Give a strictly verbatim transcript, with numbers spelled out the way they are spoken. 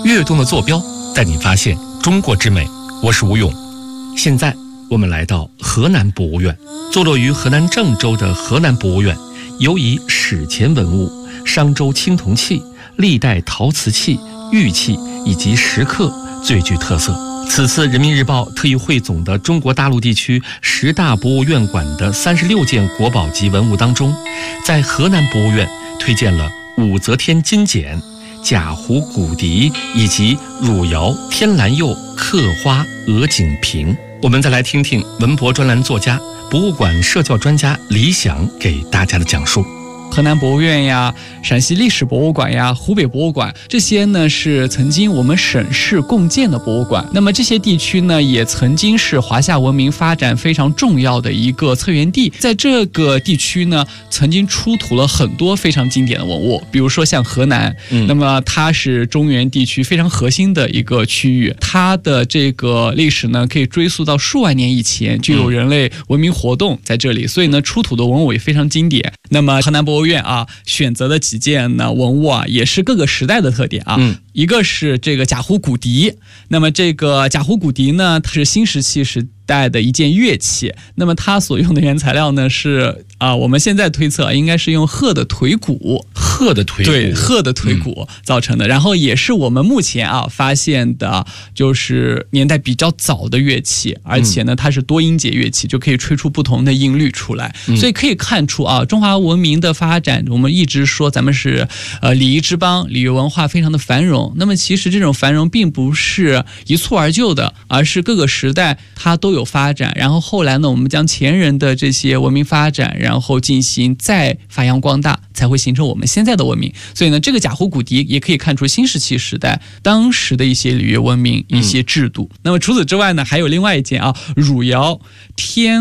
跃动的坐标，带你发现中国之美。我是吴勇。现在我们来到河南博物院，坐落于河南郑州的河南博物院，尤以史前文物、商周青铜器、历代陶瓷器、玉器以及石刻最具特色。此次人民日报特意汇总的中国大陆地区十大博物院馆的三十六件国宝级文物当中，在河南博物院推荐了武则天金简、贾湖骨笛以及汝窑天蓝釉刻花鹅颈瓶。我们再来听听文博专栏作家、博物馆社教专家李想给大家的讲述。 河南博物院呀、陕西历史博物馆呀、湖北博物馆，这些呢是曾经我们省市共建的博物馆。那么这些地区呢，也曾经是华夏文明发展非常重要的一个策源地。在这个地区呢，曾经出土了很多非常经典的文物，比如说像河南，嗯、那么它是中原地区非常核心的一个区域，它的这个历史呢，可以追溯到数万年以前就有人类文明活动在这里，所以呢，出土的文物也非常经典。那么河南博物院啊，选择的几件呢文物啊，也是各个时代的特点啊。嗯，一个是这个贾湖骨笛，那么这个贾湖骨笛呢，它是新石器时代的一件乐器，那么它所用的原材料呢是啊，我们现在推测应该是用鹤的腿骨， 鹤的腿骨， 对，鹤的腿骨造成的。嗯、然后也是我们目前啊发现的，就是年代比较早的乐器，而且呢它是多音节乐器，就可以吹出不同的音律出来。嗯、所以可以看出啊，中华文明的发展，我们一直说咱们是呃礼仪之邦，礼乐文化非常的繁荣。那么其实这种繁荣并不是一蹴而就的，而是各个时代它都有发展，然后后来呢，我们将前人的这些文明发展，然后进行再发扬光大，才会形成我们现在的文明。所以呢，这个贾湖骨笛也可以看出新石器时代当时的一些礼乐文明、一些制度。嗯、那么除此之外呢，还有另外一件啊，汝窑天